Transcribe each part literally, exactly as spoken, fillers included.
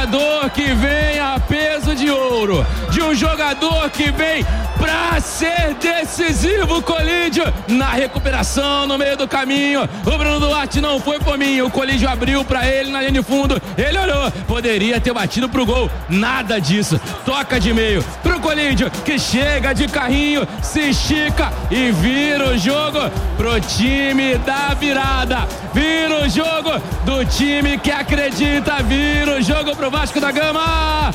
jogador que vem a peso de ouro, de um jogador que vem pra ser decisivo, Colídio, na recuperação, no meio do caminho. O Bruno Duarte não foi por mim, o Colídio abriu pra ele na linha de fundo, ele olhou, poderia ter batido pro gol, nada disso, toca de meio pro Colídio, que chega de carrinho, se estica e vira o jogo pro time da virada, vira o jogo do time que acredita, vira o jogo pro Vasco da Gama.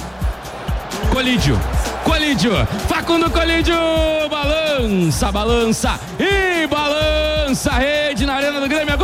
Colídio, Colídio, Facundo Colídio, balança, balança e balança a rede na arena do Grêmio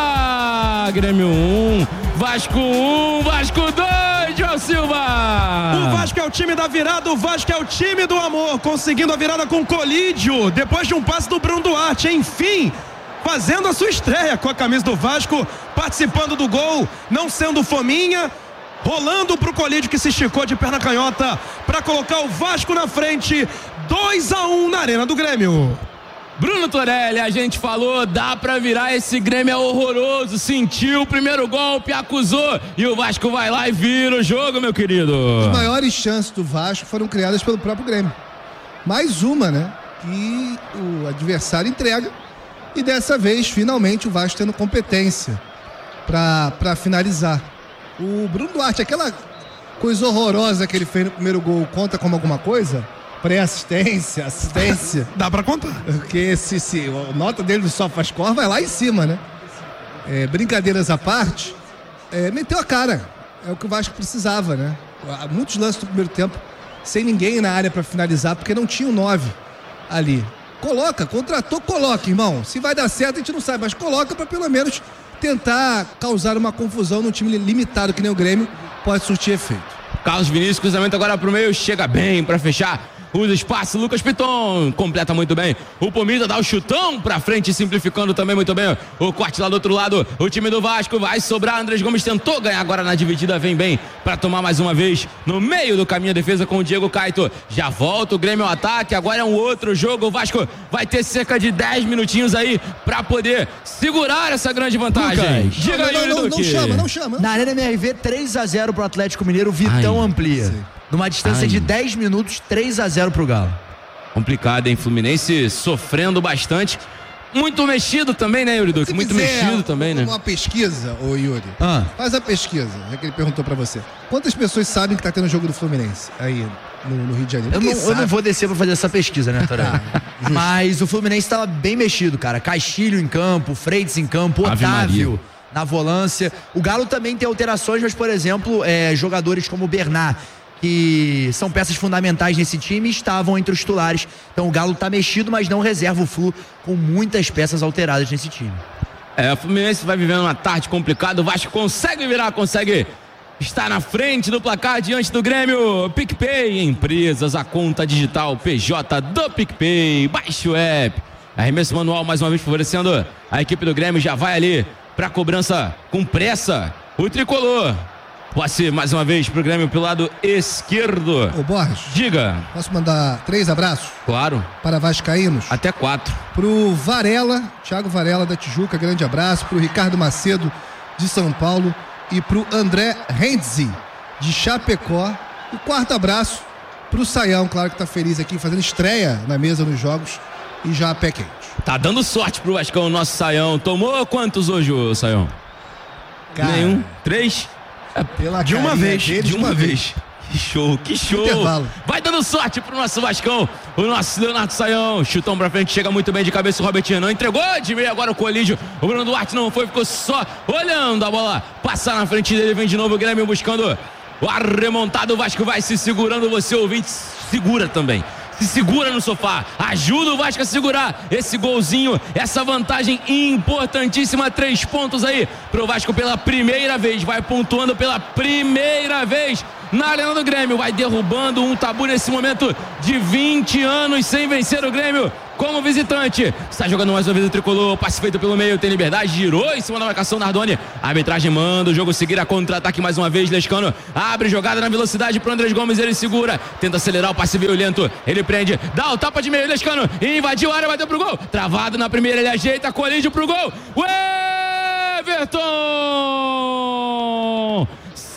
agora. Grêmio um, Vasco um, Vasco dois, João Silva. O Vasco é o time da virada, o Vasco é o time do amor, conseguindo a virada com Colídio, depois de um passe do Bruno Duarte, enfim, fazendo a sua estreia com a camisa do Vasco, participando do gol, não sendo fominha, rolando pro Colídio, que se esticou de perna canhota para colocar o Vasco na frente, dois a um na arena do Grêmio. Bruno Torelli, a gente falou, dá pra virar, esse Grêmio é horroroso, sentiu o primeiro golpe, acusou, e o Vasco vai lá e vira o jogo, meu querido. As maiores chances do Vasco foram criadas pelo próprio Grêmio. Mais uma, né? Que o adversário entrega, e dessa vez, finalmente, o Vasco tendo competência pra, pra finalizar. O Bruno Duarte, aquela coisa horrorosa que ele fez no primeiro gol, conta como alguma coisa? Pré-assistência, assistência. Dá pra contar. Porque se, se a nota dele do SofaScore vai lá em cima, né? É, brincadeiras à parte, é, meteu a cara. É o que o Vasco precisava, né? Há muitos lances do primeiro tempo sem ninguém na área pra finalizar, porque não tinha o nove ali. Coloca, contratou, coloca, irmão. Se vai dar certo a gente não sabe, mas coloca pra pelo menos tentar causar uma confusão num time limitado que nem o Grêmio, pode surtir efeito. Carlos Vinícius, cruzamento agora pro meio, chega bem pra fechar usa espaço, Lucas Piton completa muito bem, o Pomida dá o chutão pra frente, simplificando também muito bem o corte lá do outro lado, o time do Vasco vai sobrar, Andrés Gomes tentou ganhar agora na dividida, vem bem pra tomar mais uma vez, no meio do caminho a defesa com o Diego Caito, já volta o Grêmio ao ataque, agora é um outro jogo, o Vasco vai ter cerca de dez minutinhos aí pra poder segurar essa grande vantagem. Lucas, Diga não, aí, não, não, não chama, não chama. Não. Na Arena M R V, três a zero pro Atlético Mineiro, Vitão Ai, amplia. Sei. Numa distância Ai. de dez minutos, três a zero pro Galo. Complicado, hein? Fluminense sofrendo bastante. Muito mexido também, né, Yuri Duque? Muito mexido também, né? Uma pesquisa, ô Yuri. Ah. Faz a pesquisa, já que ele perguntou pra você. Quantas pessoas sabem que tá tendo jogo do Fluminense aí no, no Rio de Janeiro? Eu não, eu não vou descer pra fazer essa pesquisa, né, Torelli? Mas o Fluminense tava bem mexido, cara. Castilho em campo, Freitas em campo, Ave Otávio Maria. na volância. O Galo também tem alterações, mas, por exemplo, é, jogadores como o Bernard, que são peças fundamentais nesse time, estavam entre os titulares. Então o Galo tá mexido, mas não reserva o Flu com muitas peças alteradas nesse time. É, o Fluminense vai vivendo uma tarde complicada, o Vasco consegue virar, consegue estar na frente do placar diante do Grêmio. PicPay, empresas, a conta digital P J do PicPay, baixe o app. Arremesso manual mais uma vez favorecendo a equipe do Grêmio, já vai ali pra cobrança com pressa, o tricolor. Passe mais uma vez pro Grêmio pelo lado esquerdo. Ô Borges, diga. Posso mandar três abraços? Claro. Para vascaínos? Até quatro. Pro Varela, Thiago Varela da Tijuca, grande abraço. Pro Ricardo Macedo de São Paulo e pro André Renzi de Chapecó. O quarto abraço pro Saião, claro que tá feliz aqui, fazendo estreia na mesa nos jogos e já a pé quente. Tá dando sorte pro Vascão, nosso Saião. Tomou quantos hoje, o Saião? Cara, Nenhum? Três? Pela de uma vez, dele, de uma, uma vez. vez. Que show, que show. Intervalo. Vai dando sorte pro nosso Vascão. O nosso Leonardo Saião. Chutão pra frente, chega muito bem de cabeça o Robertinho. Não entregou de meio agora o Colídio. O Bruno Duarte não foi, ficou só olhando a bola passar na frente dele. Vem de novo o Grêmio buscando o arremontado. O Vasco vai se segurando. Você, ouvinte, segura também. Se segura no sofá, ajuda o Vasco a segurar esse golzinho, essa vantagem importantíssima, três pontos aí pro Vasco pela primeira vez, vai pontuando pela primeira vez na Arena do Grêmio, vai derrubando um tabu nesse momento de vinte anos sem vencer o Grêmio como visitante. Está jogando mais uma vez o tricolor, passe feito pelo meio, tem liberdade, girou em cima da marcação Nardoni, a arbitragem manda o jogo seguir a contra-ataque mais uma vez. Lescano abre jogada na velocidade pro Andrés Gomes, ele segura, tenta acelerar o passe violento, ele prende, dá o tapa de meio, Lescano invadiu a área, bateu pro gol, travado na primeira, ele ajeita, Colídio pro gol, o Everton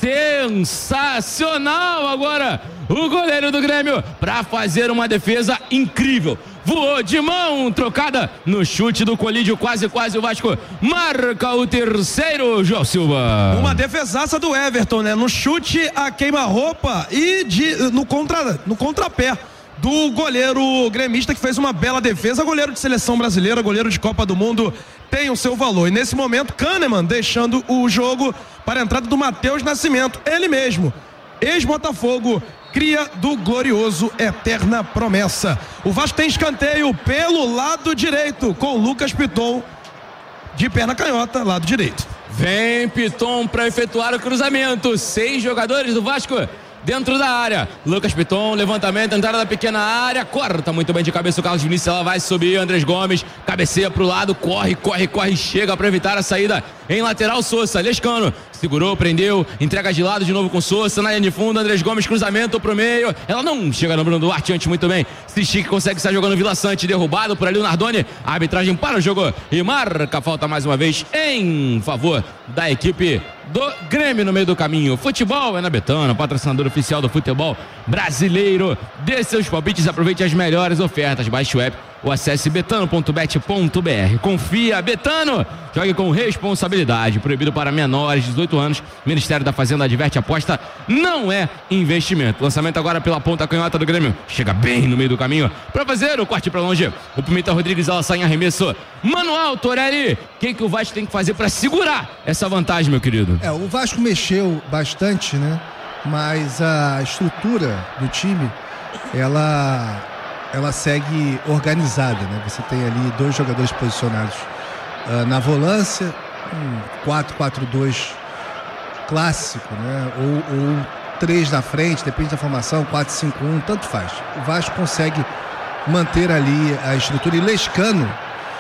sensacional agora o goleiro do Grêmio para fazer uma defesa incrível. Voou de mão trocada no chute do Colídio, quase, quase o Vasco marca o terceiro, João Silva. Uma defesaça do Everton, né? No chute a queima-roupa e de, no, contra, no contrapé do goleiro gremista, que fez uma bela defesa. Goleiro de seleção brasileira, goleiro de Copa do Mundo, tem o seu valor. E nesse momento, Kahneman deixando o jogo para a entrada do Matheus Nascimento, ele mesmo, ex-Botafogo, cria do glorioso Eterna Promessa. O Vasco tem escanteio pelo lado direito, com Lucas Piton de perna canhota, lado direito. Vem Piton para efetuar o cruzamento. Seis jogadores do Vasco dentro da área. Lucas Piton, levantamento, entrada da pequena área, corta muito bem de cabeça o Carlos Vinícius, ela vai subir, Andrés Gomes, cabeceia pro lado, corre, corre, corre, chega para evitar a saída em lateral. Sousa, Lescano, segurou, prendeu, entrega de lado de novo com Sousa, na linha de fundo, Andrés Gomes, cruzamento pro meio, ela não chega no Bruno Duarte antes, muito bem, Sichik consegue sair jogando Vila Sante, derrubado por ali o Nardoni, a arbitragem para o jogo e marca a falta mais uma vez em favor da equipe do Grêmio no meio do caminho. Futebol é na Betano, patrocinador oficial do futebol brasileiro. Dê seus palpites e aproveite as melhores ofertas. Baixe o app ou acesse betano ponto bet ponto br. Confia, Betano, jogue com responsabilidade. Proibido para menores de dezoito anos. Ministério da Fazenda adverte: aposta não é investimento. Lançamento agora pela ponta canhota do Grêmio. Chega bem no meio do caminho para fazer o corte para longe. O Pimenta Rodrigues, ela sai em arremesso manual. Torelli, o que, que o Vasco tem que fazer para segurar essa vantagem, meu querido? É, o Vasco mexeu bastante, né? Mas a estrutura do time, ela, ela segue organizada, né? Você tem ali dois jogadores posicionados uh, na volância, um quatro quatro dois clássico, né? Ou, ou três na frente, depende da formação, quatro cinco um, tanto faz. O Vasco consegue manter ali a estrutura e Lescano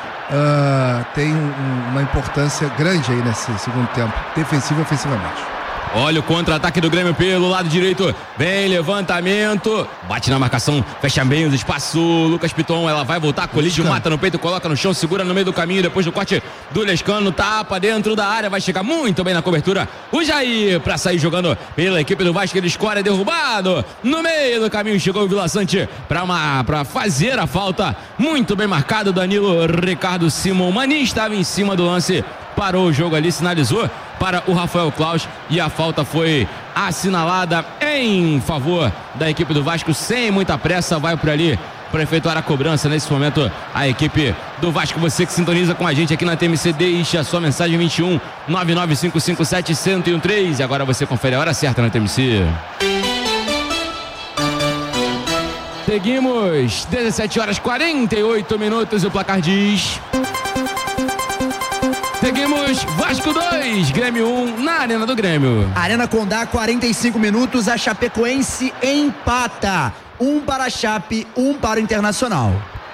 Uh, tem um, uma importância grande aí nesse segundo tempo, defensivo e ofensivamente. Olha o contra-ataque do Grêmio pelo lado direito, vem levantamento, bate na marcação, fecha bem os espaços, Lucas Piton, ela vai voltar, Colídio mata no peito, coloca no chão, segura no meio do caminho, depois do corte do Lescano, tapa dentro da área, vai chegar muito bem na cobertura, o Jair para sair jogando pela equipe do Vasco, ele escora, é derrubado, no meio do caminho chegou o Vila Sante para fazer a falta, muito bem marcado, Danilo Ricardo Simon Mani estava em cima do lance, parou o jogo ali, sinalizou para o Rafael Claus e a falta foi assinalada em favor da equipe do Vasco, sem muita pressa, vai por ali para efetuar a cobrança nesse momento a equipe do Vasco. Você que sintoniza com a gente aqui na T M C, deixa a sua mensagem vinte e um nove nove cinco cinco sete zero um três e agora você confere a hora certa na T M C. Seguimos, dezessete horas e quarenta e oito minutos, o placar diz... Seguimos, Vasco dois, Grêmio um, na Arena do Grêmio. Arena Condá, quarenta e cinco minutos, a Chapecoense empata. Um para a Chape, um para o Internacional.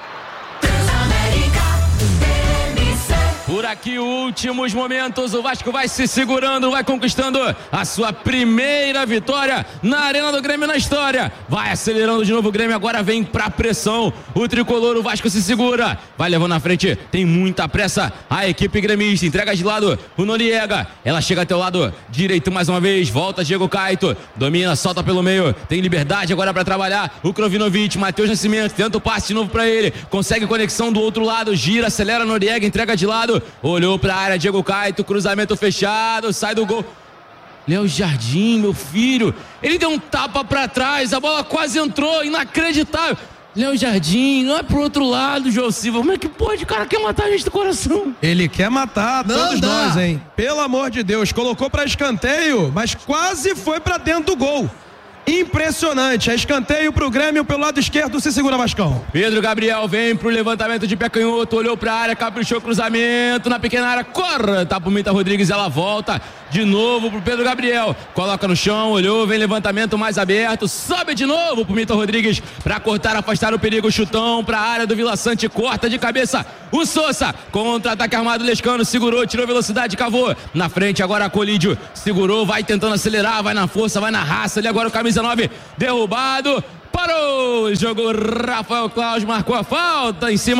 Por aqui, últimos momentos, o Vasco vai se segurando, vai conquistando a sua primeira vitória na Arena do Grêmio na história. Vai acelerando de novo o Grêmio, agora vem pra pressão. O tricolor, o Vasco se segura, vai levando na frente, tem muita pressa. A equipe gremista entrega de lado o Noriega, ela chega até o lado direito mais uma vez, volta Diego Caito, domina, solta pelo meio, tem liberdade agora pra trabalhar. O Krovinovic, Matheus Nascimento, tenta o passe de novo pra ele, consegue conexão do outro lado, gira, acelera Noriega, entrega de lado. Olhou pra área, Diego Caito, cruzamento fechado, sai do gol. Léo Jardim, meu filho, ele deu um tapa pra trás, a bola quase entrou, inacreditável. Léo Jardim, não é pro outro lado, João Silva. Como é que pode? O cara quer matar a gente do coração. Ele quer matar não todos dá. nós, hein? Pelo amor de Deus, colocou pra escanteio, mas quase foi pra dentro do gol. Impressionante, é escanteio pro Grêmio pelo lado esquerdo, se segura Vascão. Pedro Gabriel vem pro levantamento de pé canhoto, olhou pra área, caprichou cruzamento na pequena área, corre, tá pro Mita Rodrigues, ela volta de novo pro Pedro Gabriel, coloca no chão, olhou, vem levantamento mais aberto, sobe de novo pro Mita Rodrigues pra cortar, afastar o perigo, chutão pra área do Vila Sante, corta de cabeça o Sousa, contra-ataque armado, Lescano segurou, tirou velocidade, cavou na frente, agora a Colídio segurou, vai tentando acelerar, vai na força, vai na raça, ali agora o camisa dezenove, derrubado, parou, jogou Rafael Claus, marcou a falta em cima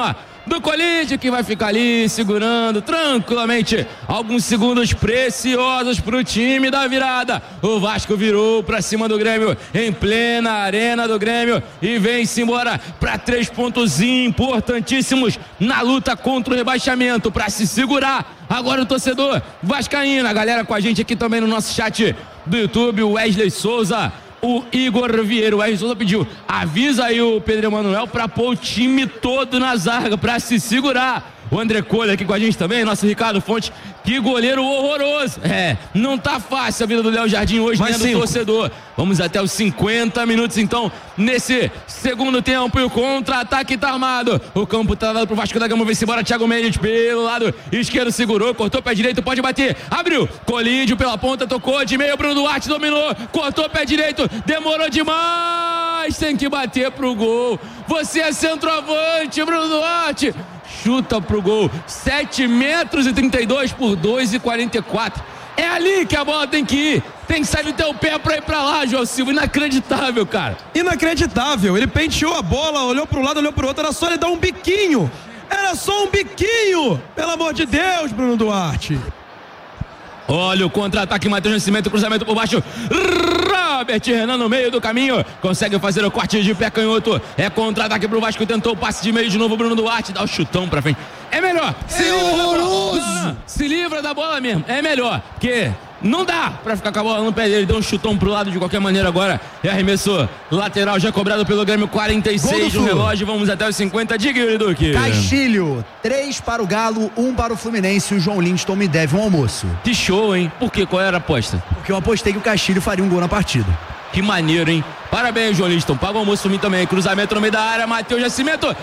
do Colídio, que vai ficar ali segurando tranquilamente alguns segundos preciosos pro time da virada. O Vasco virou pra cima do Grêmio em plena arena do Grêmio e vem-se embora para três pontos importantíssimos na luta contra o rebaixamento, para se segurar. Agora o torcedor vascaíno, a galera com a gente aqui também no nosso chat do YouTube, o Wesley Souza, o Igor Vieira. O Wesley Souza pediu, avisa aí o Pedro Emanuel para pôr o time todo na zaga, para se segurar. O André Colha aqui com a gente também, nosso Ricardo Fonte, que goleiro horroroso. É, não tá fácil a vida do Léo Jardim hoje, nem do torcedor. Vamos até os cinquenta minutos então, nesse segundo tempo, e o contra-ataque tá armado. O campo tá dado pro Vasco da Gama, vem-se embora, Thiago Mendes pelo lado esquerdo, segurou, cortou pé direito, pode bater, abriu, Colídio pela ponta, tocou de meio, Bruno Duarte dominou, cortou pé direito, demorou demais, tem que bater pro gol. Você é centroavante, Bruno Duarte. Chuta pro gol, sete metros e trinta e dois por dois e quarenta e quatro. É ali que a bola tem que ir. Tem que sair do teu pé pra ir pra lá, João Silva. Inacreditável, cara. Inacreditável. Ele penteou a bola, olhou pro lado, olhou pro outro. Era só ele dar um biquinho. Era só um biquinho. Pelo amor de Deus, Bruno Duarte. Olha o contra-ataque, Matheus Nascimento, cruzamento por baixo. Robert Renan no meio do caminho, consegue fazer o corte de pé canhoto. É contra-ataque pro Vasco, tentou o passe de meio de novo, Bruno Duarte dá o chutão pra frente. É melhor, se, é livra, horroroso. Da bola. se livra da bola mesmo, é melhor, porque não dá pra ficar com a bola no pé dele. Deu um chutão pro lado de qualquer maneira agora. É arremesso lateral já cobrado pelo Grêmio, quarenta e seis no relógio. Vamos até os cinquenta. Diga, Yuri Duque. Castilho, três para o Galo, um para o Fluminense. O João Lindston me deve um almoço. Que show, hein? Por quê? Qual era a aposta? Porque eu apostei que o Castilho faria um gol na partida. Que maneiro, hein? Parabéns, João Liston. Paga o almoço por mim também. Cruzamento no meio da área. Matheus Nascimento.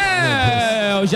Léo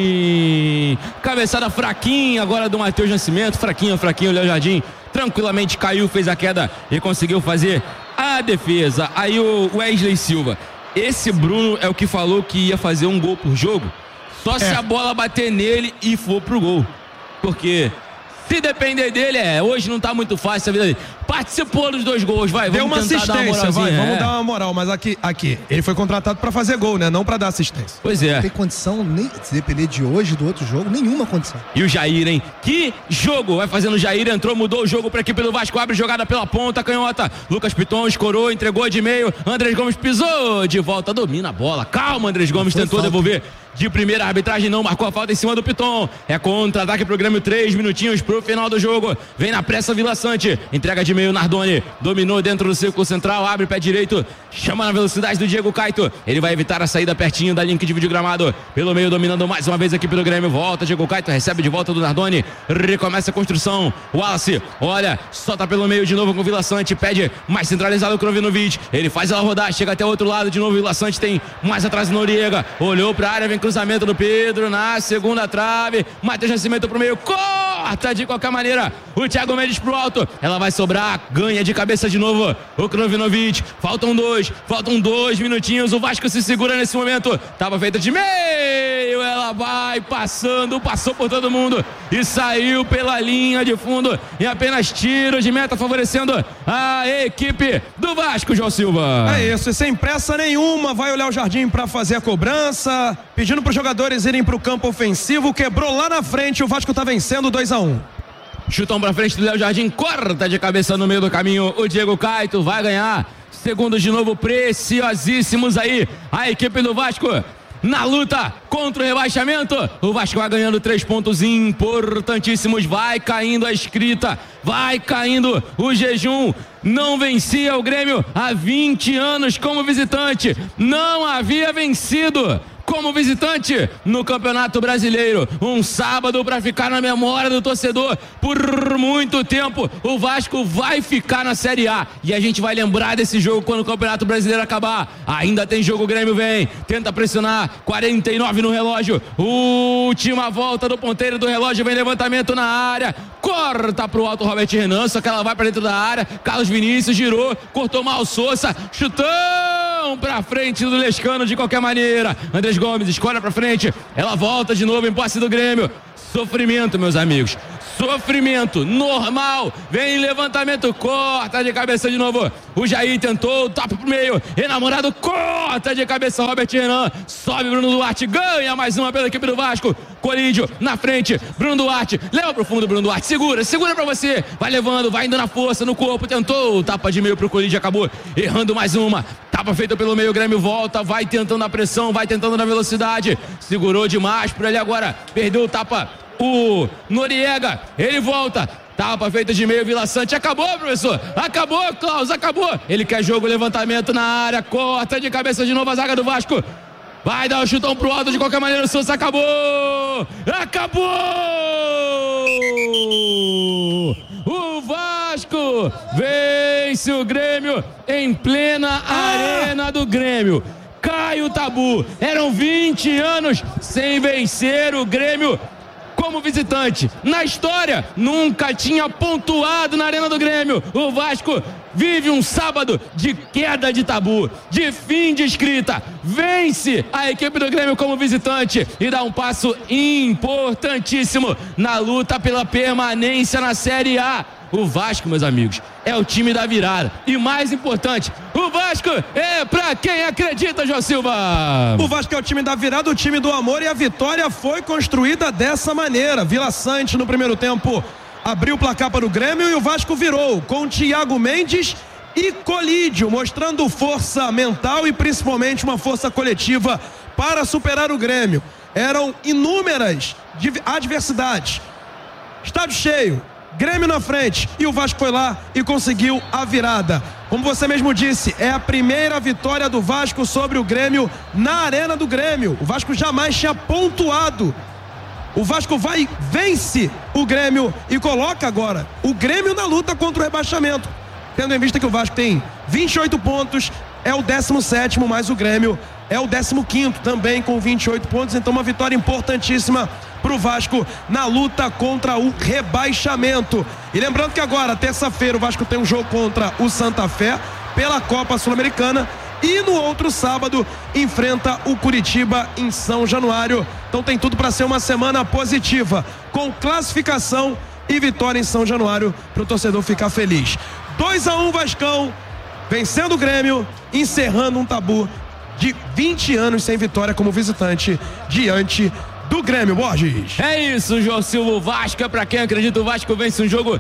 Jardim. Cabeçada fraquinha agora do Matheus Nascimento. Fraquinho, fraquinho. Léo Jardim tranquilamente caiu, fez a queda e conseguiu fazer a defesa. Aí o Wesley Silva. Esse Bruno é o que falou que ia fazer um gol por jogo. Só é. se a bola bater nele e for pro gol. Porque se depender dele, é, hoje não tá muito fácil a vida dele. Participou dos dois gols, vai, Deu vamos uma tentar dar uma assistência, vai, é. vamos dar uma moral, mas aqui, aqui, ele foi contratado pra fazer gol, né, não pra dar assistência. Pois é. Não tem condição, nem se depender de hoje, do outro jogo, nenhuma condição. E o Jair, hein, que jogo, vai fazendo o Jair, entrou, mudou o jogo pra equipe do Vasco, abre jogada pela ponta, canhota, Lucas Piton escorou, entregou de meio, Andrés Gomes pisou, de volta, domina a bola, calma, Andrés Gomes, tentou falta. devolver de primeira, a arbitragem não marcou a falta em cima do Piton. É contra-ataque pro Grêmio, três minutinhos pro final do jogo. Vem na pressa Vila Sante, entrega de meio Nardoni, dominou dentro do círculo central, abre pé direito, chama na velocidade do Diego Caito. Ele vai evitar a saída pertinho da linha que divide o gramado. Pelo meio, dominando mais uma vez aqui pelo Grêmio. Volta Diego Caito, recebe de volta do Nardoni, recomeça a construção. O Wallace, olha, solta pelo meio de novo com o Vila Sante, pede mais centralizado o Krovinovic. Ele faz ela rodar, chega até o outro lado de novo. Vila Sante tem mais atrás o Noriega, olhou pra área, vem cruzamento do Pedro na segunda trave. Matheus Nascimento pro meio, corta de qualquer maneira o Thiago Mendes pro alto. Ela vai sobrar, ganha de cabeça de novo o Krovinovic. Faltam dois, faltam dois minutinhos. O Vasco se segura nesse momento. Tava feita de meio, ela vai passando, passou por todo mundo e saiu pela linha de fundo em apenas tiro de meta, favorecendo a equipe do Vasco, João Silva. É isso, e sem pressa nenhuma, vai o Léo Jardim pra fazer a cobrança, pedindo para os jogadores irem pro campo ofensivo, quebrou lá na frente, o Vasco tá vencendo dois a um. Chutão pra frente do Léo Jardim, corta de cabeça no meio do caminho o Diego Caito, vai ganhar segundos de novo preciosíssimos aí, a equipe do Vasco na luta contra o rebaixamento. O Vasco vai ganhando três pontos importantíssimos, vai caindo a escrita, vai caindo o jejum. Não vencia o Grêmio há vinte anos como visitante, não havia vencido como visitante no Campeonato Brasileiro. Um sábado para ficar na memória do torcedor por muito tempo. O Vasco vai ficar na Série A e a gente vai lembrar desse jogo quando o Campeonato Brasileiro acabar. Ainda tem jogo, o Grêmio vem, tenta pressionar, quarenta e nove no relógio, última volta do ponteiro do relógio, vem levantamento na área, corta pro alto Robert Renan, só que ela vai para dentro da área. Carlos Vinícius girou, cortou mal Sousa, chutão pra frente do Lescano de qualquer maneira. Andrés Gomes escolhe pra frente, ela volta de novo em posse do Grêmio. Sofrimento, meus amigos, Sofrimento, normal, vem levantamento, corta de cabeça de novo, o Jair tentou, topa pro meio, enamorado, corta de cabeça, Robert Renan, sobe Bruno Duarte, ganha mais uma pela equipe do Vasco, Colídio na frente, Bruno Duarte, leva pro fundo Bruno Duarte, segura, segura pra você, vai levando, vai indo na força, no corpo, tentou, tapa de meio pro Colídio, acabou errando mais uma, tapa feita pelo meio, o Grêmio volta, vai tentando a pressão, vai tentando na velocidade, segurou demais por ali agora, perdeu o tapa, o Noriega, ele volta, tapa feita de meio, Vila Sante, acabou, professor, acabou, Klaus, acabou, ele quer jogo, levantamento na área, corta de cabeça de novo a zaga do Vasco, vai dar o chutão pro alto de qualquer maneira, o Souza acabou, acabou, o Vasco vence o Grêmio em plena arena do Grêmio, cai o tabu, eram vinte anos sem vencer o Grêmio como visitante. Na história, nunca tinha pontuado na Arena do Grêmio. O Vasco vive um sábado de queda de tabu, de fim de escrita. Vence a equipe do Grêmio como visitante e dá um passo importantíssimo na luta pela permanência na Série A. O Vasco, meus amigos, é o time da virada. E mais importante, o Vasco é pra quem acredita, João Silva. O Vasco é o time da virada, o time do amor, e a vitória foi construída dessa maneira. Vila Sante no primeiro tempo abriu o placar para o Grêmio e o Vasco virou com Thiago Mendes e Colídio, mostrando força mental e principalmente uma força coletiva para superar o Grêmio. Eram inúmeras adversidades. Estádio cheio, Grêmio na frente, e o Vasco foi lá e conseguiu a virada. Como você mesmo disse, é a primeira vitória do Vasco sobre o Grêmio na Arena do Grêmio. O Vasco jamais tinha pontuado. O Vasco vai, vence o Grêmio e coloca agora o Grêmio na luta contra o rebaixamento. Tendo em vista que o Vasco tem vinte e oito pontos, é o décimo sétimo, mas o Grêmio é o décimo quinto também com vinte e oito pontos. Então uma vitória importantíssima para o Vasco na luta contra o rebaixamento. E lembrando que agora, terça-feira, o Vasco tem um jogo contra o Santa Fé pela Copa Sul-Americana e no outro sábado enfrenta o Curitiba em São Januário. Então tem tudo para ser uma semana positiva, com classificação e vitória em São Januário, para o torcedor ficar feliz. dois a um Vascão, vencendo o Grêmio, encerrando um tabu de vinte anos sem vitória como visitante diante do Grêmio, Borges. É isso, João Silva. O Vasco é pra quem acredita. O Vasco vence um jogo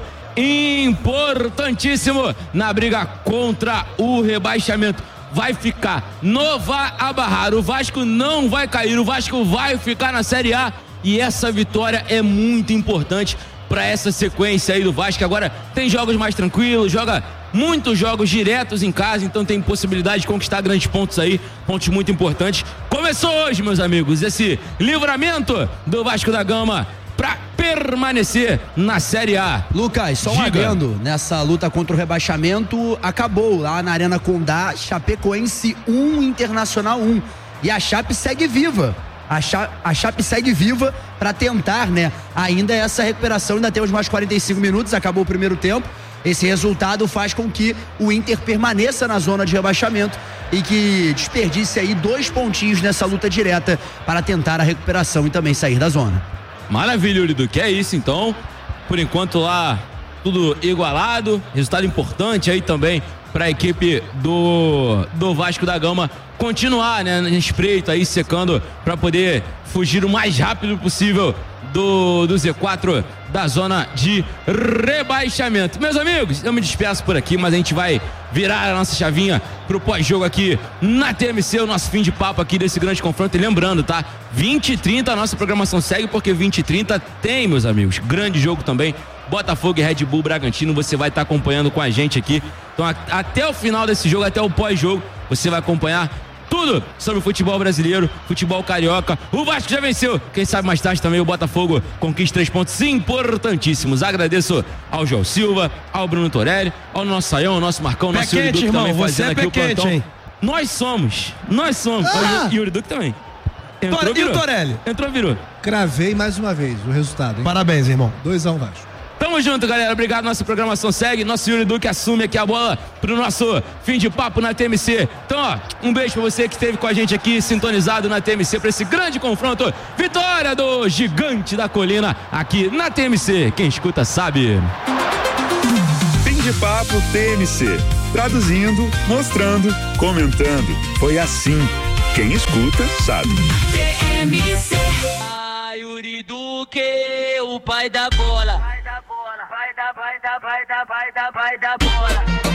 importantíssimo na briga contra o rebaixamento. Vai ficar, não vai abarrar. O Vasco não vai cair. O Vasco vai ficar na Série A. E essa vitória é muito importante para essa sequência aí do Vasco. Agora tem jogos mais tranquilos, joga muitos jogos diretos em casa, então tem possibilidade de conquistar grandes pontos aí, pontos muito importantes. Começou hoje, meus amigos, esse livramento do Vasco da Gama para permanecer na Série A. Lucas, só um adendo, nessa luta contra o rebaixamento, acabou lá na Arena Condá, Chapecoense um, Internacional um, e a Chape segue viva. A Chape, a Chape segue viva para tentar, né, ainda essa recuperação. Ainda temos mais quarenta e cinco minutos, acabou o primeiro tempo. Esse resultado faz com que o Inter permaneça na zona de rebaixamento e que desperdice aí dois pontinhos nessa luta direta para tentar a recuperação e também sair da zona. Maravilha, Uridu, que é isso então. Por enquanto lá tudo igualado, resultado importante aí também para a equipe do, do Vasco da Gama continuar, né, na espreita aí, secando para poder fugir o mais rápido possível do, do Z quatro da zona de rebaixamento. Meus amigos, eu me despeço por aqui, mas a gente vai virar a nossa chavinha pro pós-jogo aqui na T M C, o nosso fim de papo aqui desse grande confronto. E lembrando, tá? vinte e trinta a nossa programação segue, porque vinte e trinta tem, meus amigos, grande jogo também. Botafogo e Red Bull Bragantino, você vai estar acompanhando com a gente aqui. Então, a, até o final desse jogo, até o pós-jogo, você vai acompanhar tudo sobre o futebol brasileiro, futebol carioca. O Vasco já venceu. Quem sabe mais tarde também o Botafogo conquista três pontos importantíssimos. Agradeço ao João Silva, ao Bruno Torelli, ao nosso Saião, ao nosso Marcão, ao nosso Yuri Duque também fazendo aqui o plantão. Hein? Nós somos, nós somos. Ah. O Yuri Duque também. Entrou, e o Torelli? Entrou, virou. Cravei mais uma vez o resultado, hein? Parabéns, irmão. dois a um Vasco. Tamo Tamo junto, galera. Obrigado. Nossa programação segue. Nosso Yuri Duque assume aqui a bola pro nosso fim de papo na T M C. Então, ó, um beijo pra você que esteve com a gente aqui, sintonizado na T M C pra esse grande confronto. Vitória do Gigante da Colina aqui na T M C. Quem escuta sabe. Fim de papo T M C. Traduzindo, mostrando, comentando. Foi assim. Quem escuta sabe. T M C. Ah, Yuri Duque, o pai da bola. Vai da bola, vai da, vai da, vai da, vai da, vai da bola.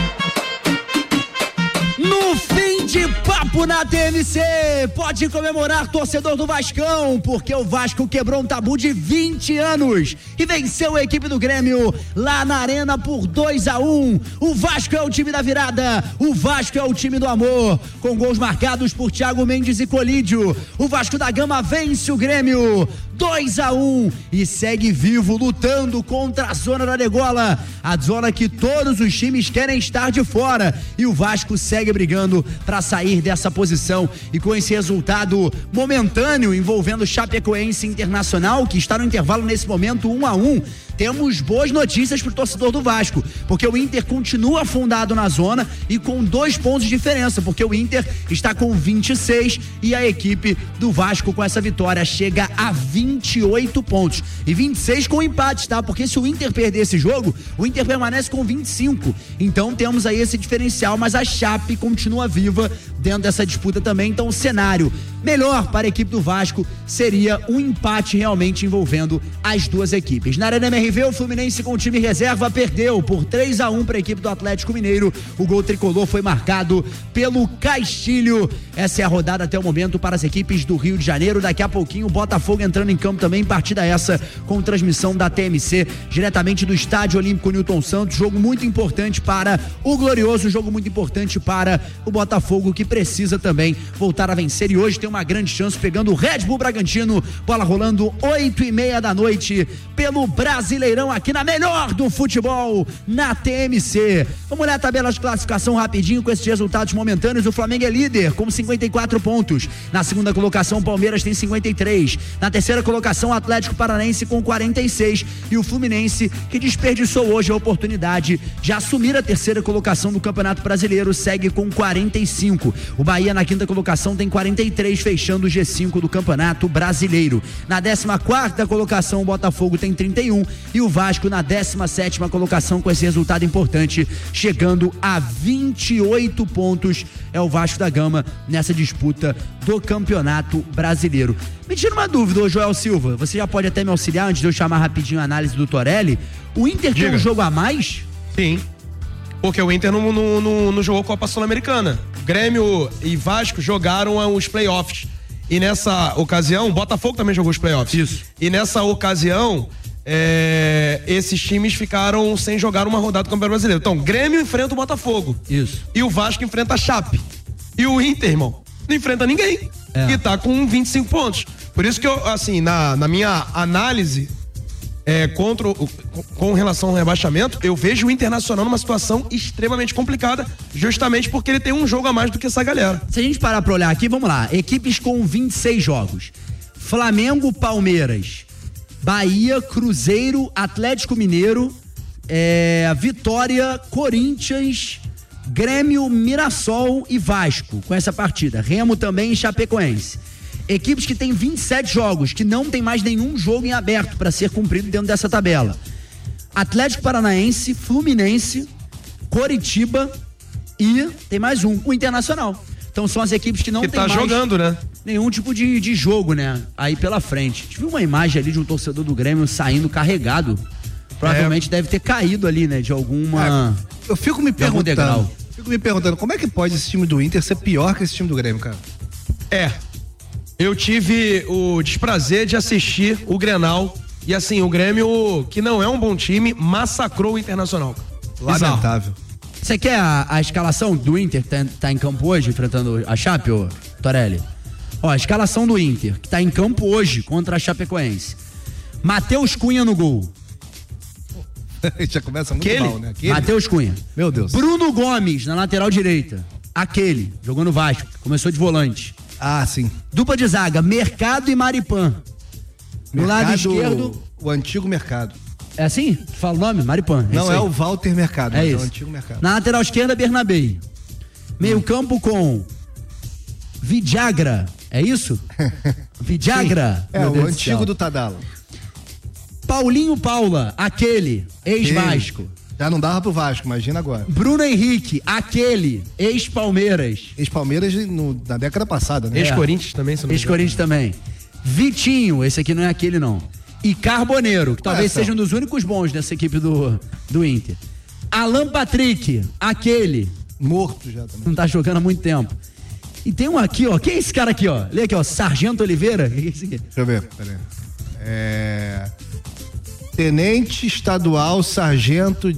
No fim de papo na T M C, pode comemorar, torcedor do Vascão, porque o Vasco quebrou um tabu de vinte anos e venceu a equipe do Grêmio lá na Arena por dois a um. O Vasco é o time da virada, o Vasco é o time do amor, com gols marcados por Thiago Mendes e Colídio. O Vasco da Gama vence o Grêmio dois a um e segue vivo, lutando contra a zona da degola, a zona que todos os times querem estar de fora, e o Vasco segue brigando para sair dessa posição. E com esse resultado momentâneo envolvendo Chapecoense e Internacional, que está no intervalo nesse momento um a um, temos boas notícias para o torcedor do Vasco, porque o Inter continua afundado na zona e com dois pontos de diferença, porque o Inter está com vinte e seis e a equipe do Vasco com essa vitória chega a vinte e oito pontos e vinte e seis com empate, tá? Porque se o Inter perder esse jogo, o Inter permanece com vinte e cinco, então temos aí esse diferencial, mas a Chape continua viva dentro dessa disputa também, então o cenário melhor para a equipe do Vasco seria um empate realmente envolvendo as duas equipes. Na Arena M R V, o Fluminense com o time reserva perdeu por três a um para a equipe do Atlético Mineiro. O gol tricolor foi marcado pelo Castilho. Essa é a rodada até o momento para as equipes do Rio de Janeiro. Daqui a pouquinho o Botafogo entrando em campo também, partida essa com transmissão da T M C, diretamente do Estádio Olímpico Newton Santos. Jogo muito importante para o Glorioso, jogo muito importante para o Botafogo, que precisa também voltar a vencer, e hoje tem uma grande chance pegando o Red Bull Bragantino. Bola rolando oito e meia da noite pelo Brasileirão aqui na melhor do futebol, na T M C. Vamos olhar a tabela de classificação rapidinho com esses resultados momentâneos. O Flamengo é líder com cinquenta e quatro pontos. Na segunda colocação, o Palmeiras tem cinquenta e três. Na terceira colocação, o Atlético Paranaense com quarenta e seis. E o Fluminense, que desperdiçou hoje a oportunidade de assumir a terceira colocação do Campeonato Brasileiro, segue com quarenta e cinco. O Bahia na quinta colocação tem quarenta e três, fechando o G cinco do Campeonato Brasileiro. Na décima quarta colocação, o Botafogo tem trinta e um e o Vasco na décima sétima colocação com esse resultado importante, chegando a vinte e oito pontos. É o Vasco da Gama nessa disputa do Campeonato Brasileiro. Me tira uma dúvida, ô Joel Silva, você já pode até me auxiliar antes de eu chamar rapidinho a análise do Torelli. O Inter Diga. tem um jogo a mais? Sim, porque o Inter não, não, não, não jogou Copa Sul-Americana. Grêmio e Vasco jogaram os playoffs. E nessa ocasião, o Botafogo também jogou os playoffs. Isso. E nessa ocasião, é, esses times ficaram sem jogar uma rodada do Campeonato Brasileiro. Então, Grêmio enfrenta o Botafogo. Isso. E o Vasco enfrenta a Chape. E o Inter, irmão, não enfrenta ninguém. É. E tá com vinte e cinco pontos. Por isso que eu, assim, na, na minha análise, É, contra o, com relação ao rebaixamento, eu vejo o Internacional numa situação extremamente complicada, justamente porque ele tem um jogo a mais do que essa galera. Se a gente parar pra olhar aqui, vamos lá, equipes com vinte e seis jogos: Flamengo, Palmeiras, Bahia, Cruzeiro, Atlético Mineiro, é, Vitória, Corinthians, Grêmio, Mirassol e Vasco, com essa partida. Remo também e Chapecoense. Equipes que têm vinte e sete jogos, que não tem mais nenhum jogo em aberto para ser cumprido dentro dessa tabela: Atlético Paranaense, Fluminense, Coritiba e tem mais um, o Internacional. Então são as equipes que não que tem tá mais jogando, né? nenhum tipo de, de jogo, né? Aí pela frente. Tive uma imagem ali de um torcedor do Grêmio saindo carregado. Provavelmente é. deve ter caído ali, né? De alguma... É, eu fico me de algum perguntando, degrau. fico me perguntando, como é que pode esse time do Inter ser pior que esse time do Grêmio, cara? É. Eu tive o desprazer de assistir o Grenal e, assim, o Grêmio, que não é um bom time, massacrou o Internacional. Lamentável. Você quer a, a escalação do Inter que tá, tá em campo hoje, enfrentando a Chape, ô, Torelli? Ó, a escalação do Inter, que tá em campo hoje contra a Chapecoense: Matheus Cunha no gol. Já começa muito Aquele? mal, né? Aquele? Matheus Cunha. Meu Deus. Bruno Gomes na lateral direita. Aquele, jogou no Vasco, começou de volante. Ah, sim. Dupla de zaga, Mercado e Maripan. No lado esquerdo, o antigo Mercado. É assim? Fala o nome? Maripan. É Não, é o Walter Mercado, é mas isso. é o antigo Mercado. Na lateral esquerda, Bernabei. Meio campo com Vidagra, é isso? Vidagra. É, Meu o Deus do antigo céu. do Tadalo. Paulinho Paula, aquele, ex-Vasco. Já não dava pro Vasco, imagina agora. Bruno Henrique, aquele, ex-Palmeiras. Ex-Palmeiras no- na década passada, né? Ex-Corinthians também, se não me engano. Ex-Corinthians também. Vitinho, esse aqui não é aquele não. E Carboneiro, que talvez Ah, então. seja um dos únicos bons dessa equipe do, do Inter. Alan Patrick, aquele, Morto já também. não tá jogando há muito tempo. E tem um aqui, ó. Quem é esse cara aqui, ó? Lê aqui, ó. Sargento Oliveira. Que é esse aqui? Deixa eu ver, peraí. É... Tenente Estadual Sargento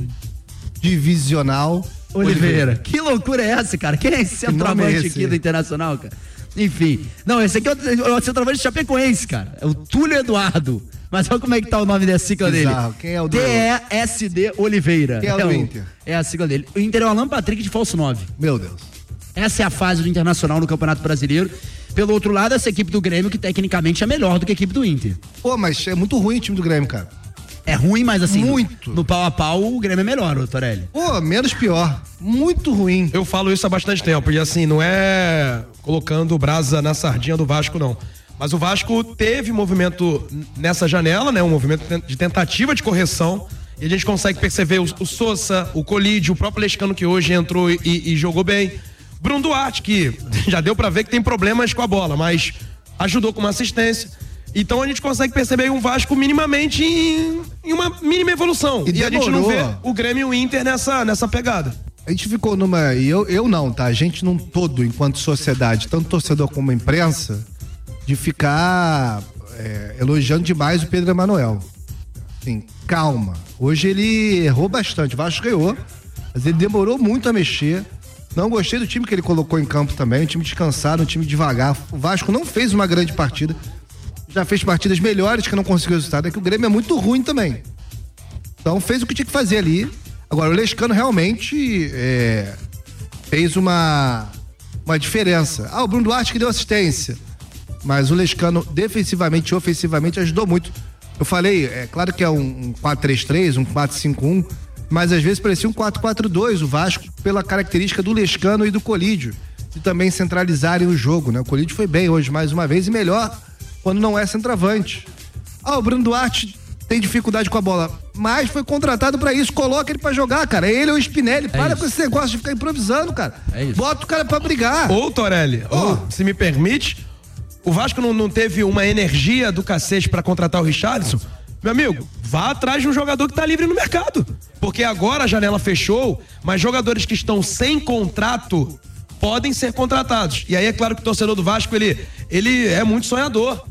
Divisional Oliveira. Que loucura é essa, cara? Quem é esse nome centroavante é esse? aqui do Internacional, cara? Enfim. Não, esse aqui é o, é o centroavante de Chapecoense, cara. É o Túlio Eduardo. Mas olha como é que tá o nome da sigla Bizarro. dele. Quem é o do- T E S D Oliveira. Quem é o do Inter? É a sigla dele. O Inter é o Alan Patrick de falso nove. Meu Deus. Essa é a fase do Internacional no Campeonato Brasileiro. Pelo outro lado, essa equipe do Grêmio, que tecnicamente é melhor do que a equipe do Inter. Pô, mas é muito ruim o time do Grêmio, cara. É ruim, mas assim, Muito. no, no pau a pau, o Grêmio é melhor, ô Torelli. Pô, menos pior. Muito ruim. Eu falo isso há bastante tempo, e assim, não é colocando brasa na sardinha do Vasco, não. Mas o Vasco teve movimento nessa janela, né? Um movimento de tentativa de correção. E a gente consegue perceber o, o Sousa, o Colídio, o próprio Lescano, que hoje entrou e, e jogou bem. Bruno Duarte, que já deu pra ver que tem problemas com a bola, mas ajudou com uma assistência. Então a gente consegue perceber um Vasco minimamente em, em uma mínima evolução. E E, a gente não vê demorou. o Grêmio e o Inter nessa, nessa pegada. A gente ficou numa. E eu, eu não, tá? A gente num todo, enquanto sociedade, tanto torcedor como imprensa, de ficar é, elogiando demais o Pedro Emanuel. Assim, calma. Hoje ele errou bastante. O Vasco ganhou, mas ele demorou muito a mexer. Não gostei do time que ele colocou em campo também. Um time descansado, um time devagar. O Vasco não fez uma grande partida. Já fez partidas melhores que não conseguiu resultado. É que o Grêmio é muito ruim também. Então fez o que tinha que fazer ali. Agora, o Lescano realmente é, fez uma, uma diferença. Ah, o Bruno Duarte que deu assistência. Mas o Lescano, defensivamente e ofensivamente, ajudou muito. Eu falei, é claro que é um, um quatro três três, um quatro cinco um, mas às vezes parecia um quatro quatro dois, o Vasco, pela característica do Lescano e do Colídio, de também centralizarem o jogo, né? O Colídio foi bem hoje, mais uma vez, e melhor quando não é centroavante. Ah, o Bruno Duarte tem dificuldade com a bola, mas foi contratado pra isso, coloca ele pra jogar, cara. Ele ou o Spinelli, para isso. com esse negócio de ficar improvisando, cara. É isso. Bota o cara pra brigar. Ou, Torelli, ou, se me permite, o Vasco não, não teve uma energia do cacete pra contratar o Richarlison. Meu amigo, vá atrás de um jogador que tá livre no mercado. Porque agora a janela fechou, mas jogadores que estão sem contrato podem ser contratados. E aí é claro que o torcedor do Vasco, ele, ele é muito sonhador.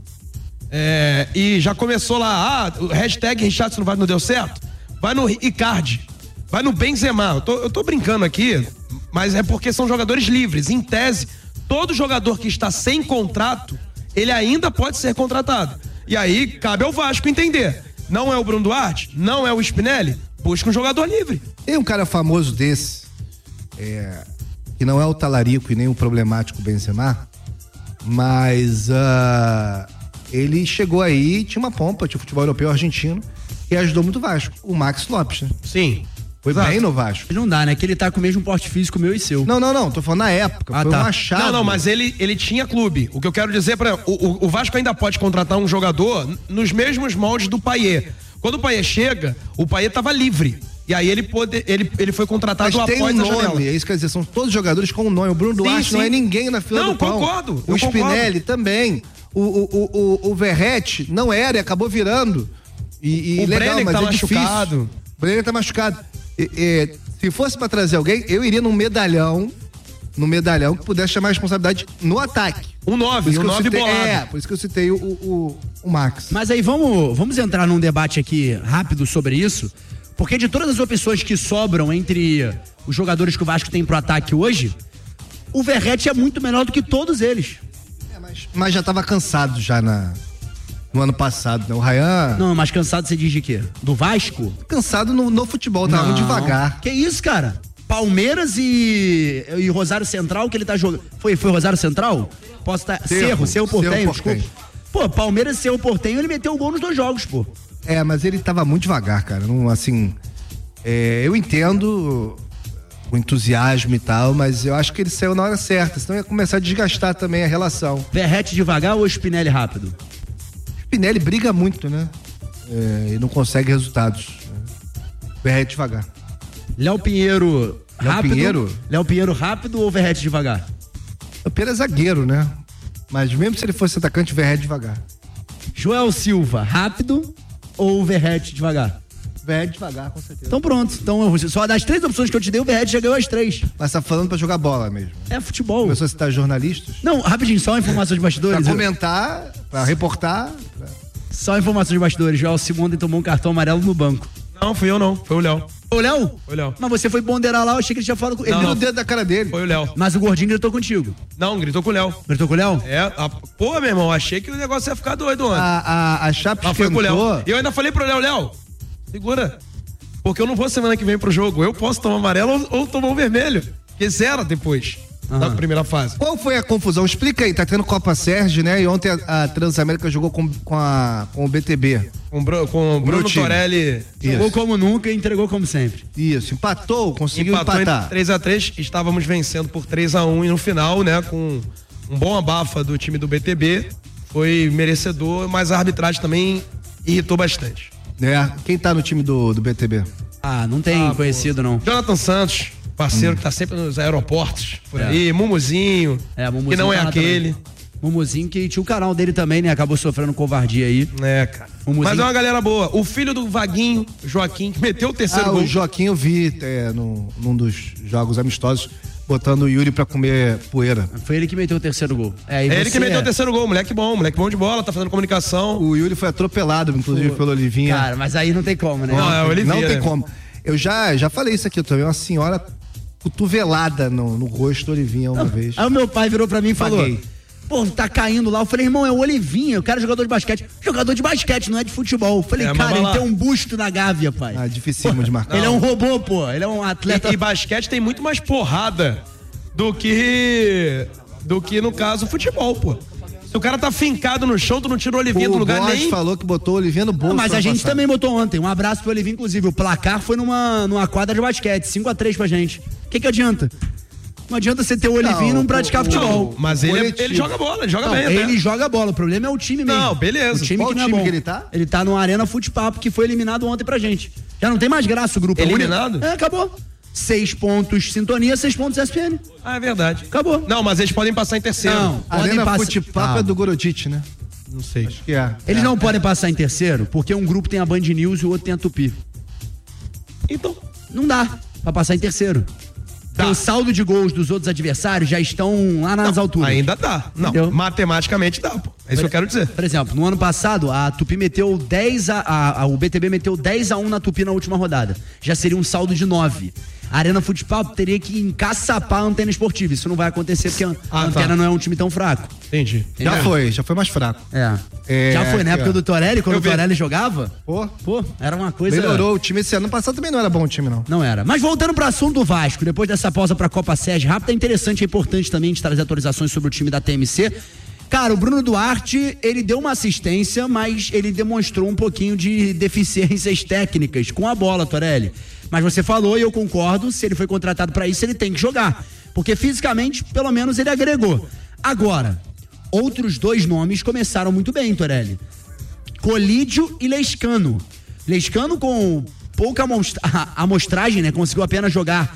É, e já começou lá, ah, o hashtag Richarlison não, não deu certo? Vai no Icardi, vai no Benzema. Eu tô, eu tô brincando aqui, mas é porque são jogadores livres. Em tese, todo jogador que está sem contrato, ele ainda pode ser contratado. E aí, cabe ao Vasco entender. Não é o Bruno Duarte, não é o Spinelli, busca um jogador livre. Tem um cara famoso desse, é, que não é o talarico e nem o problemático Benzema, mas uh, ele chegou aí, tinha uma pompa, tinha o futebol europeu argentino, e ajudou muito o Vasco, o Max Lopes, né? Sim. Foi Exato. bem no Vasco. Não dá, né? Que ele tá com o mesmo porte físico meu e seu. Não, não, não, tô falando na época, Ah, foi tá. um achado. Não, não, mas ele, ele tinha clube. O que eu quero dizer para o, o, o Vasco ainda pode contratar um jogador nos mesmos moldes do Payet. Quando o Payet chega, o Payet tava livre. E aí ele, pode, ele, ele foi contratado Mas tem após um a janela. nome, é isso que quer dizer, são todos jogadores com um nome. O Bruno Duarte sim. não é ninguém na fila Não, do pão. concordo, O eu Spinelli também. O, o, o, o, o Verratti não era e acabou virando. E, e O legal, Brenner mas tá é difícil. machucado. O Brenner tá machucado. E, e, se fosse pra trazer alguém, eu iria num medalhão, num medalhão que pudesse chamar a responsabilidade no ataque. Um Por nove, isso um que eu nove citei, bolado. é, por isso que eu citei o, o, o Max. Mas aí vamos, vamos entrar num debate aqui rápido sobre isso, porque de todas as opções que sobram entre os jogadores que o Vasco tem pro ataque hoje, o Verratti é muito melhor do que todos eles. É, mas, mas já tava cansado já na, no ano passado, né? O Ryan, Não, mas cansado você diz de quê? Do Vasco? cansado no, no futebol, tava muito devagar. Que isso, cara? Palmeiras e, e Rosário Central que ele tá jogando. Foi, foi Rosário Central? Posso estar. Tá... Cerro, Cerro, Cerro Portenho, Cerro desculpa. Portenho. Pô, Palmeiras e Cerro Portenho, ele meteu o gol nos dois jogos, pô. É, mas ele tava muito devagar, cara. Não, assim, é, eu entendo o entusiasmo e tal, mas eu acho que ele saiu na hora certa, senão ia começar a desgastar também a relação. Verrete devagar ou Spinelli rápido? Spinelli briga muito, né? É, e não consegue resultados. Verrete devagar. Léo Pinheiro rápido? Léo Pinheiro? Léo Pinheiro rápido ou Verrete devagar? O Pinheiro é zagueiro, né? Mas mesmo se ele fosse atacante, Verrete devagar. Joel Silva, rápido ou Verrete devagar? Verrete devagar, com certeza. Então pronto. Então, só das três opções que eu te dei, o Verrete já ganhou as três. Mas tá falando pra jogar bola mesmo. É futebol. Começou a citar jornalistas? Não, rapidinho, só uma informação de bastidores. Pra comentar, pra reportar. Pra... Só informação de bastidores. Joel Simões tomou um cartão amarelo no banco. Não, fui eu não, foi o Léo. Foi o Léo? Foi o Léo. Mas você foi ponderar lá, eu achei que ele tinha falado com ele. Ele viu o dedo da cara dele. Foi o Léo. Mas o gordinho gritou contigo. Não, gritou com o Léo. Gritou com o Léo? É, a, pô, meu irmão, achei que o negócio ia ficar doido ontem. A, a, a Chape Mas foi com o Léo. esquentou. E eu ainda falei pro Léo, Léo, segura. Porque eu não vou semana que vem pro jogo. Eu posso tomar amarelo ou, ou tomar um vermelho. Porque zero depois. Uhum. Da primeira fase. Qual foi a confusão? Explica aí, tá tendo Copa Sérgio, né? E ontem a, a Transamérica jogou com, com, a, com o B T B. Com, Bru, com o Bruno time. Torelli. Jogou como nunca e entregou como sempre. Isso, empatou, conseguiu Empatou empatar. em três a três, estávamos vencendo por três a um e no final, né, com um bom abafa do time do B T B, foi merecedor, mas a arbitragem também irritou bastante. É, quem tá no time do, do B T B? Ah, não tem Ah, conhecido, pô. não. Jonathan Santos, parceiro Hum. que tá sempre nos aeroportos, por É. aí, Mumuzinho, É, Mumuzinho que não é tá lá aquele. também. Mumuzinho que tinha o canal dele também, né? Acabou sofrendo covardia aí. É, cara. Mumuzinho. Mas é uma galera boa. O filho do Vaguinho, Joaquim, que meteu o terceiro Ah, gol. o Joaquim eu vi é, no, num dos jogos amistosos, botando o Yuri pra comer poeira. Foi ele que meteu o terceiro gol. É, e É ele você que meteu o terceiro gol, moleque bom, moleque bom de bola, tá fazendo comunicação. O Yuri foi atropelado, inclusive, pelo Olivinha. Cara, mas aí não tem como, né? Não, é o Olivinha, Não tem né? como. Eu já, já falei isso aqui, eu tomei uma senhora cotovelada no, no rosto do Olivinha uma vez. Aí o meu pai virou pra mim e falou: Paguei. pô, tá caindo lá. Eu falei, irmão, é o Olivinha, o cara é jogador de basquete. Jogador de basquete, não é de futebol. Eu falei, É, mas cara, vai ele lá. tem um busto na Gávea, pai. Ah, dificílimo de marcar. Ele é um robô, pô. Ele é um atleta. E, e basquete tem muito mais porrada do que, do que no caso, futebol, pô. Se o cara tá fincado no chão, tu não tira o Olivinha do O lugar Borges nem... falou que botou o Olivinha no bolso. Mas a ano gente passado. também botou ontem. Um abraço pro Olivinha, inclusive. O placar foi numa, numa quadra de basquete, cinco a três pra gente. O que que adianta? Não adianta você ter o Olivinha e não Não, praticar o- futebol. Mas ele, é- Coletivo. ele joga bola, ele joga Não, bem até. ele joga bola, o problema é o time mesmo. Não, beleza. O time Qual que não é time bom. que ele tá? Ele tá no Arena Futepapo, que foi eliminado ontem pra gente. Já não tem mais graça o grupo. Eliminado? É, acabou. Seis pontos Sintonia, seis pontos S P N. Ah, é verdade. Acabou. Não, mas eles podem passar em terceiro. Não. A Arena Podem Futepapo passar- é do Gorodit, né? Não sei. Acho que é. Eles É. não podem passar em terceiro, porque um grupo tem a Band News e o outro tem a Tupi. Então, Não dá pra passar em terceiro. Porque o saldo de gols dos outros adversários já estão lá nas alturas. ainda dá. Não, Entendeu? matematicamente dá, pô. É isso que eu quero dizer. Por exemplo, no ano passado, a Tupi meteu dez a, a, a o B T B meteu dez a um na Tupi na última rodada. Já seria um saldo de nove. A Arena Futepapo teria que encaçapar a Antena Esportiva. Isso não vai acontecer porque a Ah, Antena tá. não é um time tão fraco. Entendi. Já É. foi, já foi mais fraco. É. É, Já foi na época é. do Torelli, quando Eu o vi. Torelli jogava? Pô, Pô, era uma coisa... melhorou o time esse ano. Ano passado também não era bom o time, não. Não era. Mas voltando pro assunto do Vasco, depois dessa pausa pra Copa Sérgio rápida, é interessante e importante também de trazer atualizações sobre o time da T M C. Cara, o Bruno Duarte, ele deu uma assistência, mas ele demonstrou um pouquinho de deficiências técnicas com a bola, Torelli. Mas você falou e eu concordo, se ele foi contratado pra isso, ele tem que jogar. Porque fisicamente, pelo menos, ele agregou. Agora, outros dois nomes começaram muito bem, Torelli. Colídio e Lescano. Lescano com pouca amostra- amostragem, né? Conseguiu apenas jogar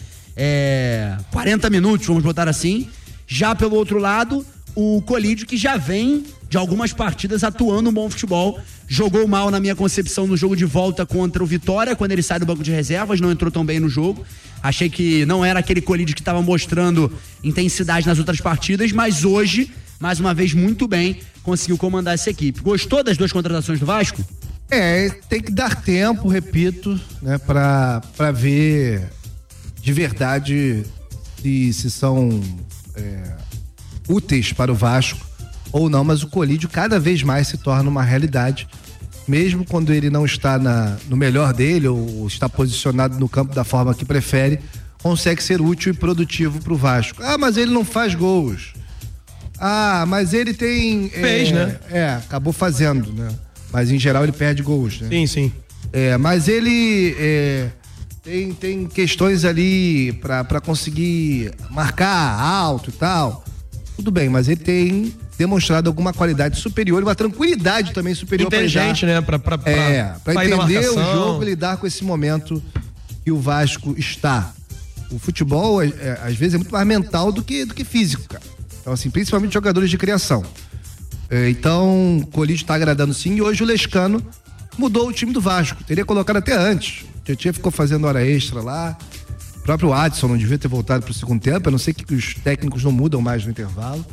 é, quarenta minutos, vamos botar assim. Já pelo outro lado, o Colídio, que já vem de algumas partidas atuando um bom futebol. Jogou mal, na minha concepção, no jogo de volta contra o Vitória, quando ele sai do banco de reservas, não entrou tão bem no jogo. Achei que não era aquele Colídio que estava mostrando intensidade nas outras partidas, mas hoje, mais uma vez, muito bem, conseguiu comandar essa equipe. Gostou das duas contratações do Vasco? É, tem que dar tempo, repito, né, pra, pra ver de verdade se, se são é, úteis para o Vasco ou não, mas o Colídio cada vez mais se torna uma realidade, mesmo quando ele não está na, no melhor dele ou está posicionado no campo da forma que prefere, consegue ser útil e produtivo para o Vasco. Ah, mas ele não faz gols. Ah, mas ele tem... Fez, é, né? É, acabou fazendo, né? Mas em geral ele perde gols, né? Sim, sim. É, mas ele é, tem, tem questões ali pra, pra conseguir marcar alto e tal. Tudo bem, mas ele tem demonstrado alguma qualidade superior e uma tranquilidade também superior. Inteligente, né? Pra, pra, pra, é, pra sair da entender o marcação. jogo e lidar com esse momento que o Vasco está. O futebol, é, é, às vezes, é muito mais mental do que, do que físico, cara. Então, assim, principalmente jogadores de criação. É, então, o Colídio tá agradando sim, e hoje o Lescano mudou o time do Vasco. Teria colocado até antes. O Tietchan ficou fazendo hora extra lá. O próprio Adson não devia ter voltado pro segundo tempo. Eu não sei que os técnicos não mudam mais no intervalo.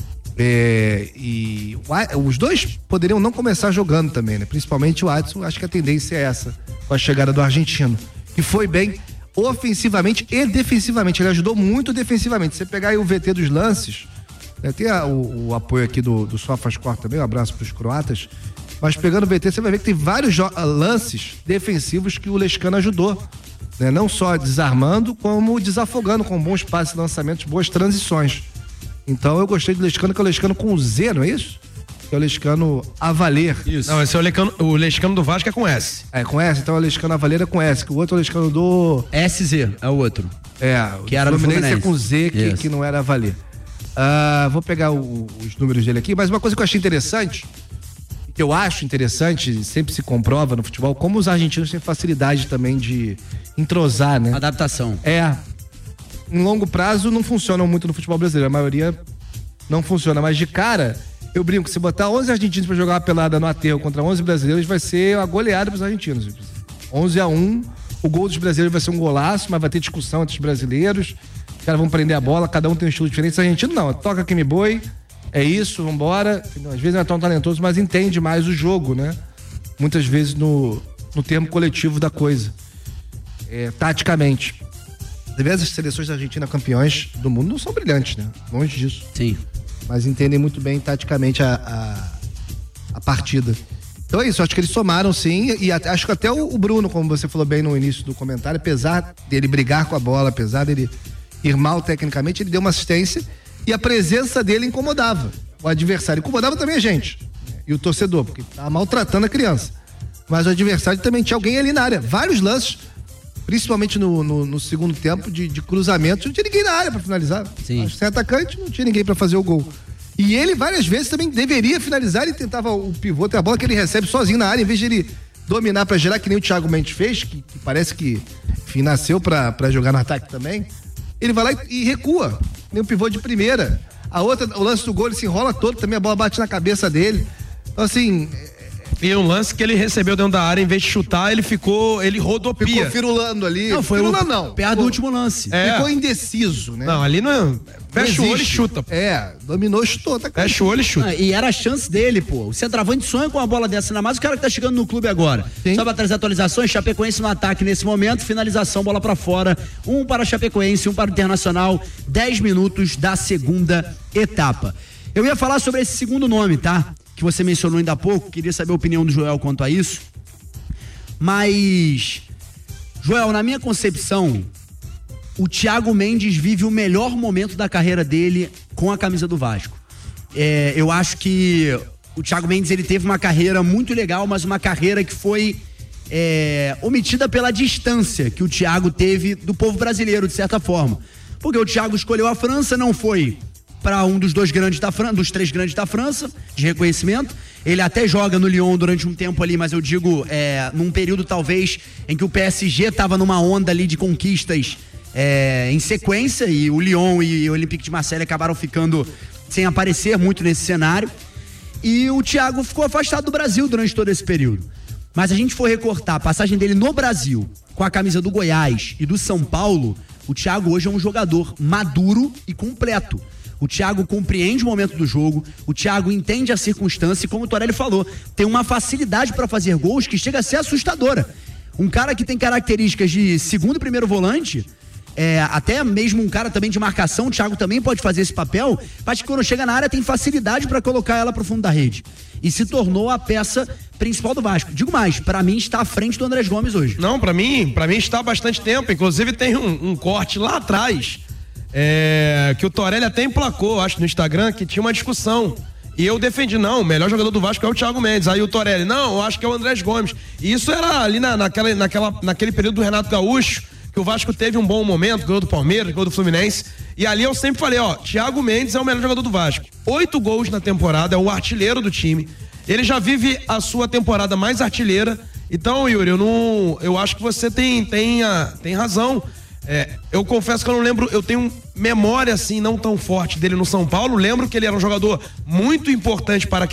É, e o, os dois poderiam não começar jogando também, né? Principalmente o Adson, acho que a tendência é essa, com a chegada do argentino. Que foi bem ofensivamente e defensivamente. Ele ajudou muito defensivamente. Você pegar aí o V T dos lances, né? Tem a, o, o apoio aqui do, do SofaScore também, um abraço pros croatas. Mas pegando o V T, você vai ver que tem vários lances defensivos que o Lescano ajudou. Né? Não só desarmando, como desafogando com bons passes, lançamentos, boas transições. Então eu gostei do Lescano, que é o Lescano com Z, não é isso? Que é o Lescano a valer. Isso. Não, esse é o Lescano, o Lescano do Vasco é com S. É, com S, então é o Lescano a valer é com S, que o outro é o Lescano do... S Z é o outro. É, que era do Fluminense. É com Z, que, que não era a valer. Uh, vou pegar o, os números dele aqui, mas uma coisa que eu achei interessante, que eu acho interessante, sempre se comprova no futebol, como os argentinos têm facilidade também de entrosar, né? Adaptação. É. Em longo prazo não funcionam muito no futebol brasileiro, a maioria não funciona, mas de cara, eu brinco, se botar onze argentinos pra jogar uma pelada no aterro contra onze brasileiros, vai ser uma goleada pros argentinos. onze a um, o gol dos brasileiros vai ser um golaço, mas vai ter discussão entre os brasileiros, os caras vão prender a bola, cada um tem um estilo diferente. Os argentinos não, toca que me boi, é isso, vambora. Às vezes não é tão talentoso, mas entende mais o jogo, né? Muitas vezes no, no termo coletivo da coisa. É, taticamente. Diversas seleções da Argentina campeões do mundo não são brilhantes, né? Longe disso. Sim. Mas entendem muito bem taticamente a, a, a partida. Então é isso, acho que eles somaram sim, e até, acho que até o, o Bruno, como você falou bem no início do comentário, apesar dele brigar com a bola, apesar dele ir mal tecnicamente, ele deu uma assistência e a presença dele incomodava o adversário. Incomodava também a gente e o torcedor, porque tava maltratando a criança. Mas o adversário também tinha alguém ali na área. Vários lances, principalmente no, no, no segundo tempo, de, de cruzamento, não tinha ninguém na área pra finalizar. Sim. Sem atacante, não tinha ninguém pra fazer o gol. E ele várias vezes também deveria finalizar, ele tentava o pivô, tem a bola que ele recebe sozinho na área, em vez de ele dominar pra gerar, que nem o Thiago Mendes fez, que, que parece que enfim, nasceu pra, pra jogar no ataque também. Ele vai lá e, e recua, nem o pivô de primeira. A outra, o lance do gol, ele se enrola todo, também a bola bate na cabeça dele. Então assim... E um lance que ele recebeu dentro da área, em vez de chutar, ele ficou, ele rodopia. Ficou firulando ali. Não, foi firulando, o, não. perto do último lance. É. Ficou indeciso, né? Não, ali não. Fecha não o olho e chuta. É, dominou, chutou. Tá Fecha o olho e chuta. Ah, e era a chance dele, pô. O centroavante sonha com uma bola dessa, ainda mais o cara que tá chegando no clube agora. Sim. Só pra trazer atualizações, Chapecoense no ataque nesse momento, finalização, bola pra fora. Um para Chapecoense, um para o Internacional. dez minutos da segunda etapa. Eu ia falar sobre esse segundo nome, tá? Que você mencionou ainda há pouco, queria saber a opinião do Joel quanto a isso. Mas, Joel, na minha concepção, o Thiago Mendes vive o melhor momento da carreira dele com a camisa do Vasco. É, eu acho que o Thiago Mendes ele teve uma carreira muito legal, mas uma carreira que foi é, omitida pela distância que o Thiago teve do povo brasileiro, de certa forma. Porque o Thiago escolheu a França, não foi para um dos dois grandes da França, dos três grandes da França, de reconhecimento. Ele até joga no Lyon durante um tempo ali, mas eu digo, é, num período talvez em que o P S G tava numa onda ali de conquistas é, em sequência, e o Lyon e o Olympique de Marseille acabaram ficando sem aparecer muito nesse cenário. E o Thiago ficou afastado do Brasil durante todo esse período. Mas a gente for recortar a passagem dele no Brasil, com a camisa do Goiás e do São Paulo, o Thiago hoje é um jogador maduro e completo. O Thiago compreende o momento do jogo, o Thiago entende a circunstância e, como o Torelli falou, tem uma facilidade para fazer gols que chega a ser assustadora. Um cara que tem características de segundo e primeiro volante, é, até mesmo um cara também de marcação, o Thiago também pode fazer esse papel, mas que quando chega na área tem facilidade para colocar ela pro fundo da rede. E se tornou a peça principal do Vasco. Digo mais, para mim está à frente do Andrés Gomes hoje. Não, para mim, para mim está há bastante tempo. Inclusive tem um, um corte lá atrás, É, que o Torelli até emplacou, acho, no Instagram, que tinha uma discussão E eu defendi, não, o melhor jogador do Vasco é o Thiago Mendes. Aí o Torelli, não, eu acho que é o Andrés Gomes. E isso era ali na, naquela, naquela, naquele período do Renato Gaúcho, que o Vasco teve um bom momento, ganhou do Palmeiras, ganhou do Fluminense. E ali eu sempre falei, ó, Thiago Mendes é o melhor jogador do Vasco. Oito gols na temporada, é o artilheiro do time. Ele já vive a sua temporada mais artilheira. Então, Yuri, eu não. Eu acho que você tem, tem, a, tem razão. É, eu confesso que eu não lembro, eu tenho memória assim não tão forte dele no São Paulo. Lembro que ele era um jogador muito importante para aquele